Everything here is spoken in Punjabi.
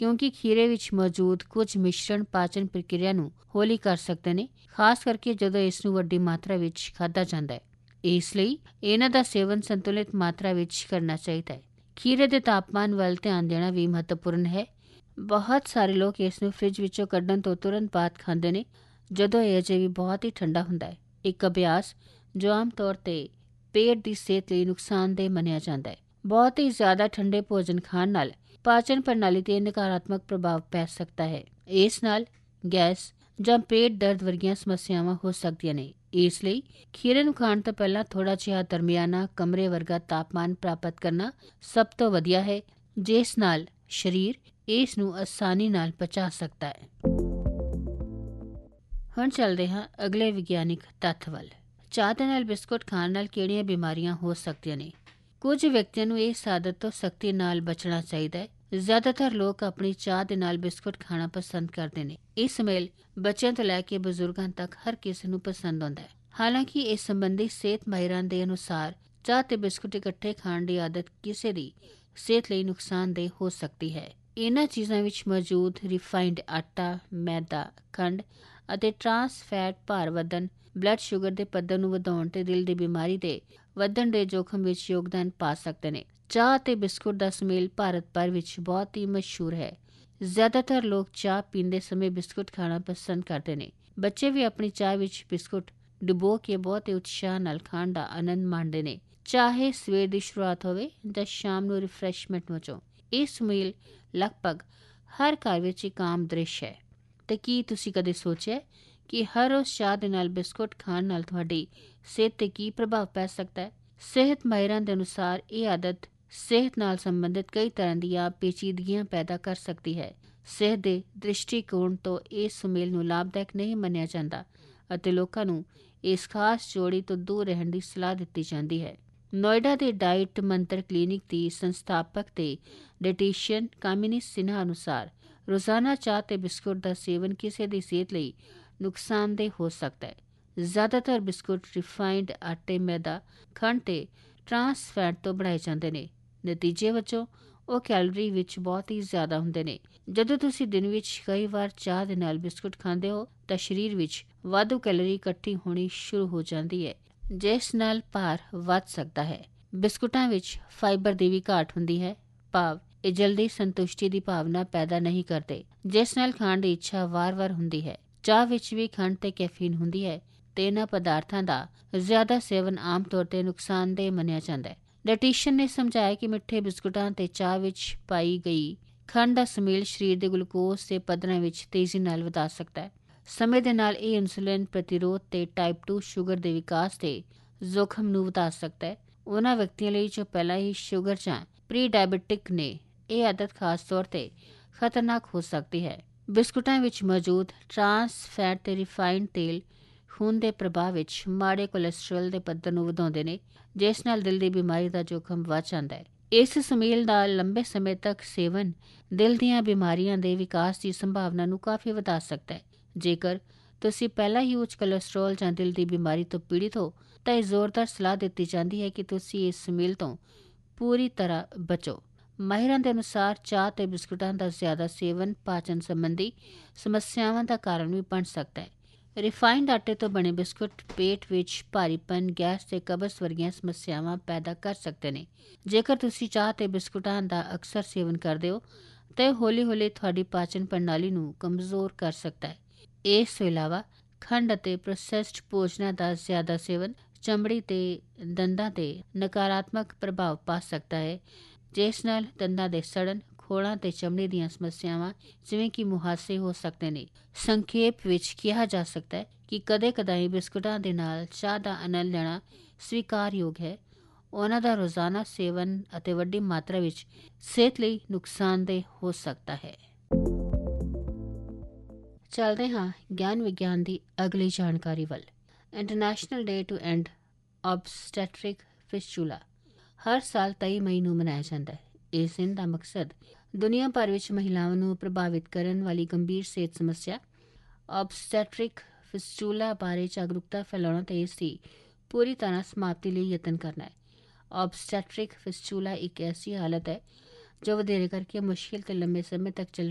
ਕਿਉਂਕਿ ਖੀਰੇ ਵਿੱਚ ਮੌਜੂਦ ਕੁਝ ਮਿਸ਼ਰਣ ਪਾਚਨ ਪ੍ਰਕਿਰਿਆ ਨੂੰ ਹੌਲੀ ਕਰ ਸਕਦੇ ਨੇ, ਖਾਸ ਕਰਕੇ ਜਦੋਂ ਇਸ ਨੂੰ ਵੱਡੀ ਮਾਤਰਾ ਵਿੱਚ ਖਾਧਾ ਜਾਂਦਾ ਹੈ। ਇਸ ਲਈ ਇਹਨਾਂ ਦਾ ਸੇਵਨ ਸੰਤੁਲਿਤ ਮਾਤਰਾ ਵਿੱਚ ਕਰਨਾ ਚਾਹੀਦਾ ਹੈ। ਖੀਰੇ ਦੇ ਤਾਪਮਾਨ ਵੱਲ ਧਿਆਨ ਦੇਣਾ ਵੀ ਮਹੱਤਵਪੂਰਨ ਹੈ। ਬਹੁਤ ਸਾਰੇ ਲੋਕ ਇਸ ਨੂੰ ਫ੍ਰਿਜ ਵਿੱਚੋਂ ਕੱਢਣ ਤੋਂ ਤੁਰੰਤ ਬਾਅਦ ਖਾਂਦੇ ਨੇ, ਜਦੋਂ ਇਹ ਅਜੇ ਵੀ ਬਹੁਤ ਹੀ ਠੰਡਾ ਹੁੰਦਾ ਹੈ। ਇੱਕ ਅਭਿਆਸ ਜੋ ਆਮ ਤੌਰ 'ਤੇ ਪੇਟ ਦੀ ਸਿਹਤ ਲਈ ਨੁਕਸਾਨਦੇਹ ਮੰਨਿਆ ਜਾਂਦਾ ਹੈ। ਬਹੁਤ ਹੀ ਜ਼ਿਆਦਾ ਠੰਡੇ ਭੋਜਨ ਖਾਣ ਨਾਲ ਪਾਚਨ ਪ੍ਰਣਾਲੀ 'ਤੇ ਨਕਾਰਾਤਮਕ ਪ੍ਰਭਾਵ ਪੈ ਸਕਦਾ ਹੈ। ਇਸ ਨਾਲ ਗੈਸ ਜਾਂ ਪੇਟ ਦਰਦ ਵਰਗੀਆਂ ਸਮੱਸਿਆਵਾਂ ਹੋ ਸਕਦੀਆਂ ਨੇ। ਇਸ ਲਈ ਖੀਰੇ ਨੂੰ ਖਾਣ ਤੋਂ ਪਹਿਲਾਂ ਥੋੜ੍ਹਾ ਜਿਹਾ ਦਰਮਿਆਨਾ ਕਮਰੇ ਵਰਗਾ ਤਾਪਮਾਨ ਪ੍ਰਾਪਤ ਕਰਨਾ ਸਭ ਤੋਂ ਵਧੀਆ ਹੈ, ਜਿਸ ਨਾਲ ਸਰੀਰ ਇਸ ਨੂੰ ਆਸਾਨੀ ਨਾਲ ਪਚਾ ਸਕਦਾ ਹੈ। ਹੁਣ ਚੱਲਦੇ ਹਾਂ ਅਗਲੇ ਵਿਗਿਆਨਿਕ ਤੱਥ ਵੱਲ। ਚਾਹ ਦੇ ਨਾਲ ਬਿਸਕੁਟ ਖਾਣ ਨਾਲ ਕਿਹੜੀਆਂ ਬਿਮਾਰੀਆਂ ਹੋ ਸਕਦੀਆਂ ਨੇ? ਕੁਝ ਵਿਅਕਤੀਆਂ ਨੂੰ ਇਸ ਆਦਤ ਤੋਂ ਸਖਤੀ ਨਾਲ ਬਚਣਾ ਚਾਹੀਦਾ ਹੈ। ਜ਼ਿਆਦਾਤਰ ਲੋਕ ਆਪਣੀ ਚਾਹ ਦੇ ਨਾਲ ਬਿਸਕੁਟ ਖਾਣਾ ਪਸੰਦ ਕਰਦੇ ਨੇ। ਇਹ ਸਮੇਲ ਬੱਚਿਆਂ ਤੋਂ ਲੈ ਕੇ ਬਜ਼ੁਰਗਾਂ ਤੱਕ ਹਰ ਕਿਸੇ ਨੂੰ ਪਸੰਦ ਆਉਂਦਾ ਹੈ। ਹਾਲਾਂਕਿ ਇਸ ਸੰਬੰਧੀ ਸਿਹਤ ਮਾਹਿਰਾਂ ਦੇ ਅਨੁਸਾਰ ਚਾਹ ਤੇ ਬਿਸਕੁਟ ਇਕੱਠੇ ਖਾਣ ਦੀ ਆਦਤ ਕਿਸੇ ਦੀ ਸਿਹਤ ਲਈ ਨੁਕਸਾਨਦੇਹ ਹੋ ਸਕਦੀ ਹੈ। ਇਹਨਾਂ ਚੀਜ਼ਾਂ ਵਿੱਚ ਮੌਜੂਦ ਰਿਫਾਈਨਡ ਆਟਾ, ਮੈਦਾ, ਖੰਡ ਅਤੇ ਟਰਾਂਸ ਫੈਟ ਭਾਰ ਵਧਣ, ਬਲੱਡ ਸ਼ੂਗਰ ਦੇ ਪੱਧਰ ਨੂੰ ਵਧਾਉਣ ਤੇ ਦਿਲ ਦੀ ਬਿਮਾਰੀ ਦੇ ਵਧਣ ਦੇ ਜੋਖਮ ਵਿੱਚ ਯੋਗਦਾਨ ਪਾ ਸਕਦੇ ਨੇ। ਚਾਹ ਅਤੇ ਬਿਸਕੁਟ ਦਾ ਸੁਮੇਲ ਭਾਰਤ ਭਰ ਵਿੱਚ ਬਹੁਤ ਹੀ ਮਸ਼ਹੂਰ ਹੈ। ਜ਼ਿਆਦਾਤਰ ਲੋਕ ਚਾਹ ਪੀਂਦੇ ਸਮੇਂ ਬਿਸਕੁਟ ਖਾਣਾ ਪਸੰਦ ਕਰਦੇ ਨੇ। ਬੱਚੇ ਵੀ ਆਪਣੀ ਚਾਹ ਵਿੱਚ ਬਿਸਕੁਟ ਡੁਬੋ ਕੇ ਬਹੁਤ ਹੀ ਉਤਸ਼ਾਹ ਨਾਲ ਖਾਣ ਦਾ ਆਨੰਦ ਮਾਣਦੇ ਨੇ, ਚਾਹੇ ਸਵੇਰ ਦੀ ਸ਼ੁਰੂਆਤ ਹੋਵੇ ਜਾਂ ਸ਼ਾਮ ਨੂੰ ਰਿਫਰੈਸ਼ਮੈਂਟ ਵਜੋਂ। ਇਹ ਸੁਮੇਲ ਲਗਭਗ ਹਰ ਘਰ ਵਿੱਚ ਇੱਕ ਆਮ ਦ੍ਰਿਸ਼ ਹੈ। ਤੇ ਕੀ ਤੁਸੀਂ ਕਦੇ ਸੋਚਿਆ ਕਿ ਹਰ ਰੋਜ਼ ਚਾਹ ਦੇ ਨਾਲ ਬਿਸਕੁਟ ਖਾਣ ਨਾਲ ਤੁਹਾਡੀ ਸਿਹਤ 'ਤੇ ਕੀ ਪ੍ਰਭਾਵ ਪੈ ਸਕਦਾ ਹੈ? ਸਿਹਤ ਮਾਹਿਰਾਂ ਦੇ ਅਨੁਸਾਰ ਇਹ ਆਦਤ ਸਿਹਤ ਨਾਲ ਸੰਬੰਧਿਤ ਕਈ ਤਰ੍ਹਾਂ ਦੀਆਂ ਪੇਚੀਦਗੀਆਂ ਪੈਦਾ ਕਰ ਸਕਦੀ ਹੈ। ਸਿਹਤ ਦੇ ਦ੍ਰਿਸ਼ਟੀਕੋਣ ਤੋਂ ਇਸ ਸੁਮੇਲ ਨੂੰ ਲਾਭਦਾਇਕ ਨਹੀਂ ਮੰਨਿਆ ਜਾਂਦਾ ਅਤੇ ਲੋਕਾਂ ਨੂੰ ਇਸ ਖਾਸ ਜੋੜੀ ਤੋਂ ਦੂਰ ਰਹਿਣ ਦੀ ਸਲਾਹ ਦਿੱਤੀ ਜਾਂਦੀ ਹੈ। ਨੋਇਡਾ ਦੇ ਡਾਈਟ ਮੰਤਰ ਕਲੀਨਿਕ ਦੀ ਸੰਸਥਾਪਕ ਤੇ ਡਾਈਟੀਸ਼ੀਅਨ ਕਾਮਿਨੀ ਸਿਨਹਾ ਅਨੁਸਾਰ ਰੋਜ਼ਾਨਾ ਚਾਹ ਤੇ ਬਿਸਕੁਟ ਦਾ ਸੇਵਨ ਕਿਸੇ ਦੀ ਸਿਹਤ ਲਈ ਨੁਕਸਾਨਦੇਹ ਹੋ ਸਕਦਾ ਹੈ। ਜ਼ਿਆਦਾਤਰ ਬਿਸਕੁਟ ਰਿਫਾਈਨਡ ਆਟੇ, ਮੈਦਾ, ਖੰਡ ਤੇ ਟਰਾਂਸ ਫੈਟ ਤੋਂ ਬਣਾਏ ਜਾਂਦੇ ਨੇ। ਨਤੀਜੇ ਵਜੋਂ ਉਹ ਕੈਲੋਰੀ ਵਿੱਚ ਬਹੁਤ ਹੀ ਜ਼ਿਆਦਾ ਹੁੰਦੇ ਨੇ। ਜਦੋਂ ਤੁਸੀਂ ਦਿਨ ਵਿੱਚ ਕਈ ਵਾਰ ਚਾਹ ਦੇ ਨਾਲ ਬਿਸਕੁਟ ਖਾਂਦੇ ਹੋ ਤਾਂ ਸਰੀਰ ਵਿੱਚ ਵਾਧੂ ਕੈਲੋਰੀ ਇਕੱਠੀ ਹੋਣੀ ਸ਼ੁਰੂ ਹੋ ਜਾਂਦੀ ਹੈ, ਜਿਸ ਨਾਲ ਭਾਰ ਵੱਧ ਸਕਦਾ ਹੈ। ਬਿਸਕੁਟਾਂ ਵਿੱਚ ਫਾਈਬਰ ਦੀ ਵੀ ਘਾਟ ਹੁੰਦੀ ਹੈ, ਭਾਵ ਇਹ ਜਲਦੀ ਸੰਤੁਸ਼ਟੀ ਦੀ ਭਾਵਨਾ ਪੈਦਾ ਨਹੀਂ ਕਰਦੇ, ਜਿਸ ਨਾਲ ਖਾਣ ਦੀ ਇੱਛਾ ਵਾਰ-ਵਾਰ ਹੁੰਦੀ ਹੈ। ਚਾਹ ਵਿੱਚ ਵੀ ਖੰਡ ਤੇ ਕੈਫੀਨ ਹੁੰਦੀ ਹੈ ਤੇ ਇਹਨਾਂ ਪਦਾਰਥਾਂ ਦਾ ਜ਼ਿਆਦਾ ਸੇਵਨ ਆਮ ਤੌਰ ਤੇ ਨੁਕਸਾਨਦੇਹ ਮੰਨਿਆ ਜਾਂਦਾ ਹੈ। ਡਾਈਟੀਸ਼ੀਅਨ ਨੇ ਸਮਝਾਇਆ ਕਿ ਮਿੱਠੇ ਬਿਸਕੁਟਾਂ ਤੇ ਚਾਹ ਵਿੱਚ ਪਾਈ ਗਈ ਖੰਡ ਦਾ ਸੁਮੇਲ ਸਰੀਰ ਦੇ ਗਲੂਕੋਜ਼ ਦੇ ਪੱਧਰਾਂ ਵਿੱਚ ਤੇਜ਼ੀ ਨਾਲ ਵਧਾ ਸਕਦਾ ਹੈ। ਸਮੇਂ ਦੇ ਨਾਲ ਇਹ ਇਨਸੂਲਿਨ ਪ੍ਰਤੀਰੋਧ ਤੇ ਟਾਈਪ 2 ਸ਼ੂਗਰ ਦੇ ਵਿਕਾਸ ਦੇ ਜੋਖਮ ਨੂੰ ਵਧਾ ਸਕਦਾ ਹੈ। ਉਹਨਾਂ ਵਿਅਕਤੀਆਂ ਲਈ ਜੋ ਪਹਿਲਾਂ ਹੀ ਸ਼ੂਗਰ ਜਾਂ ਪ੍ਰੀ ਡਾਇਬਟਿਕ ਨੇ, ਇਹ ਆਦਤ ਖਾਸ ਤੌਰ ਤੇ ਖਤਰਨਾਕ ਹੋ ਸਕਦੀ ਹੈ। ਬਿਸਕੁਟਾਂ ਵਿੱਚ ਮੌਜੂਦ ਟਰਾਂਸ ਫੈਟ ਤੇ ਰਿਫਾਈਨਡ ਤੇਲ ਖੂਨ ਦੇ ਪ੍ਰਵਾਹ ਵਿੱਚ ਮਾੜੇ ਕੋਲੈਸਟਰੋਲ ਦੇ ਪੱਧਰ ਨੂੰ ਵਧਾਉਂਦੇ ਨੇ, ਜਿਸ ਨਾਲ ਦਿਲ ਦੀ ਬਿਮਾਰੀ ਦਾ ਜੋਖਮ ਵੱਧ ਜਾਂਦਾ ਹੈ। ਇਸ ਸੁਮੇਲ ਦਾ ਲੰਬੇ ਸਮੇਂ ਤੱਕ ਸੇਵਨ ਦਿਲ ਦੀਆਂ ਬਿਮਾਰੀਆਂ ਦੇ ਵਿਕਾਸ ਦੀ ਸੰਭਾਵਨਾ ਨੂੰ ਕਾਫੀ ਵਧਾ ਸਕਦਾ ਹੈ। ਜੇਕਰ ਤੁਸੀਂ ਪਹਿਲਾਂ ਹੀ ਉੱਚ ਕੋਲੈਸਟਰੋਲ ਜਾਂ ਦਿਲ ਦੀ ਬਿਮਾਰੀ ਤੋਂ ਪੀੜਿਤ ਹੋ ਤਾਂ ਇਹ ਜ਼ੋਰਦਾਰ ਸਲਾਹ ਦਿੱਤੀ ਜਾਂਦੀ ਹੈ ਕਿ ਤੁਸੀਂ ਇਸ ਸੁਮੇਲ ਤੋਂ ਪੂਰੀ ਤਰ੍ਹਾਂ ਬਚੋ। ਮਾਹਿਰਾਂ ਦੇ ਅਨੁਸਾਰ ਚਾਹ ਤੇ ਬਿਸਕੁਟਾਂ ਦਾ ਜ਼ਿਆਦਾ ਸੇਵਨ ਪਾਚਨ ਸੰਬੰਧੀ ਸਮੱਸਿਆਵਾਂ ਦਾ ਕਾਰਨ ਵੀ ਬਣ ਸਕਦਾ ਹੈ। ਰਿਫਾਈਨਡ ਆਟੇ ਤੋਂ ਬਣੇ ਬਿਸਕੁਟ ਪੇਟ ਵਿੱਚ ਭਾਰੀਪਨ, ਗੈਸ ਤੇ ਕਬਜ਼ ਵਰਗੀਆਂ ਸਮੱਸਿਆਵਾਂ ਪੈਦਾ ਕਰ ਸਕਦੇ ਨੇ। ਜੇਕਰ ਤੁਸੀਂ ਚਾਹ ਤੇ ਬਿਸਕੁਟਾਂ ਦਾ ਅਕਸਰ ਸੇਵਨ ਕਰਦੇ ਹੋ ਤਾਂ ਇਹ ਹੌਲੀ-ਹੌਲੀ ਤੁਹਾਡੀ ਪਾਚਨ ਪ੍ਰਣਾਲੀ ਨੂੰ ਕਮਜ਼ੋਰ ਕਰ ਸਕਦਾ ਹੈ। ਇਸ ਤੋਂ ਇਲਾਵਾ ਖੰਡ ਅਤੇ ਪ੍ਰੋਸੈਸਡ ਭੋਜਨਾਂ ਦਾ ਜ਼ਿਆਦਾ ਸੇਵਨ ਚਮੜੀ ਤੇ ਦੰਦਾਂ ਤੇ ਨਕਾਰਾਤਮਕ ਪ੍ਰਭਾਵ ਪਾ ਸਕਦਾ ਹੈ, ਜਿਸ ਨਾਲ ਦੰਦਾਂ ਦੇ ਸੜਨ, ਖੋੜਾਂ ਤੇ ਚਮੜੀ ਦੀਆਂ ਸਮੱਸਿਆਵਾਂ ਜਿਵੇਂ ਕਿ ਮੁਹਾਸੇ ਹੋ ਸਕਦੇ ਨੇ। ਸੰਖੇਪ ਵਿੱਚ ਕਿਹਾ ਜਾ ਸਕਦਾ ਹੈ ਕਿ ਕਦੇ-ਕਦਾਈ ਬਿਸਕੁਟਾਂ ਦੇ ਨਾਲ ਚਾਹ ਦਾ ਆਨੰਦ ਲੈਣਾ ਸਵੀਕਾਰਯੋਗ ਹੈ। ਉਹਨਾਂ ਦਾ ਰੋਜ਼ਾਨਾ ਸੇਵਨ ਅਤੇ ਵੱਡੀ ਮਾਤਰਾ ਵਿੱਚ ਸਿਹਤ ਲਈ ਨੁਕਸਾਨਦੇਹ ਹੋ ਸਕਦਾ ਹੈ। ਚੱਲਦੇ ਹਾਂ ਗਿਆਨ ਵਿਗਿਆਨ ਦੀ ਅਗਲੀ ਜਾਣਕਾਰੀ ਵੱਲ। ਇੰਟਰਨੈਸ਼ਨਲ ਡੇ ਟੂ ਐਂਡ ਆਬਸਟੈਟ੍ਰਿਕ ਫਿਸਚੂਲਾ ਹਰ ਸਾਲ 23 ਮਈ ਨੂੰ ਮਨਾਇਆ ਜਾਂਦਾ ਹੈ। ਇਸ ਦਿਨ ਦਾ ਮਕਸਦ ਦੁਨੀਆ ਭਰ ਵਿੱਚ ਮਹਿਲਾਵਾਂ ਨੂੰ ਪ੍ਰਭਾਵਿਤ ਕਰਨ ਵਾਲੀ ਗੰਭੀਰ ਸਿਹਤ ਸਮੱਸਿਆ ਆਬਸਟੈਟ੍ਰਿਕ ਫਿਸਚੂਲਾ ਬਾਰੇ ਜਾਗਰੂਕਤਾ ਫੈਲਾਉਣਾ ਤੇ ਇਸ ਦੀ ਪੂਰੀ ਤਰ੍ਹਾਂ ਸਮਾਪਤੀ ਲਈ ਯਤਨ ਕਰਨਾ ਹੈ। ਆਬਸਟੈਟ੍ਰਿਕ ਫਿਸਚੂਲਾ ਇੱਕ ਐਸੀ ਹਾਲਤ ਹੈ ਜੋ ਵਧੇਰੇ ਕਰਕੇ ਮੁਸ਼ਕਿਲ ਤੇ ਲੰਬੇ ਸਮੇਂ ਤੱਕ ਚੱਲਣ